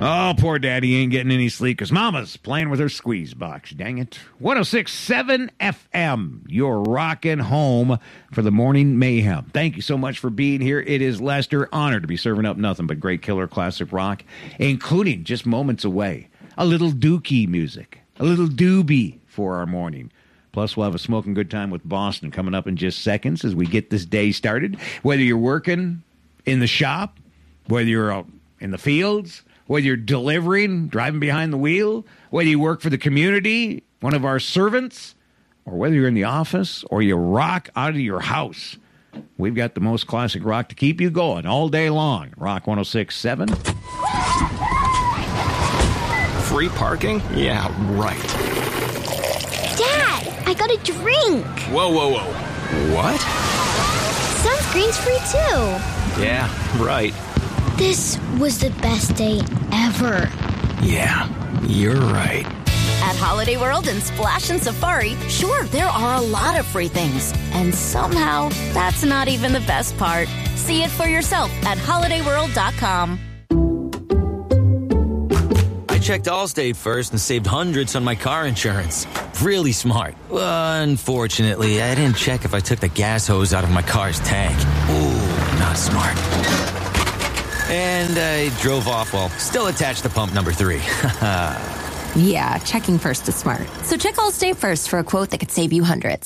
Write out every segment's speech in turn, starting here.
Oh, poor daddy ain't getting any sleep because mama's playing with her squeeze box. Dang it. 106.7 FM. You're rocking home for the morning mayhem. Thank you so much for being here. It is Lester. Honored to be serving up nothing but great killer classic rock, including just moments away. A little dookie music. A little doobie for our morning. Plus, we'll have a smoking good time with Boston coming up in just seconds as we get this day started. Whether you're working in the shop, whether you're out in the fields, whether you're delivering, driving behind the wheel, whether you work for the community, one of our servants, or whether you're in the office or you rock out of your house, we've got the most classic rock to keep you going all day long. Rock 106.7. Free parking? Yeah, right. Dad, I got a drink. Whoa. What? Sunscreen's free too. Yeah, right. This was the best day ever. Yeah, you're right. At Holiday World and Splash and Safari, sure, there are a lot of free things. And somehow, that's not even the best part. See it for yourself at holidayworld.com. I checked Allstate first and saved hundreds on my car insurance. Really smart. Unfortunately, I didn't check if I took the gas hose out of my car's tank. Ooh, not smart. And I drove off while still attached to pump number 3. Yeah, checking first is smart. So check Allstate first for a quote that could save you hundreds.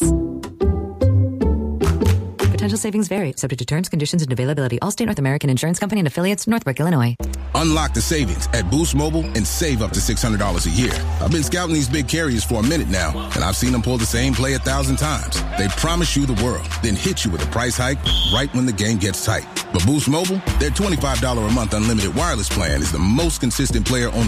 Potential savings vary, subject to terms, conditions, and availability. Allstate North American Insurance Company and affiliates, Northbrook, Illinois. Unlock the savings at Boost Mobile and save up to $600 a year. I've been scouting these big carriers for a minute now, and I've seen them pull the same play 1,000 times. They promise you the world, then hit you with a price hike right when the game gets tight. But Boost Mobile, their $25 a month unlimited wireless plan is the most consistent player on